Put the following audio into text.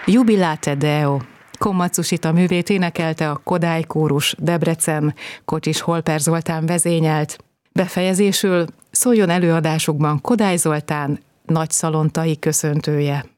Jubilate Deo. Komatsusita művét énekelte a Kodály Kórus Debrecen, Kocsis Holper Zoltán vezényelt. Befejezésül szóljon előadásukban Kodály Zoltán, nagyszalontai köszöntője.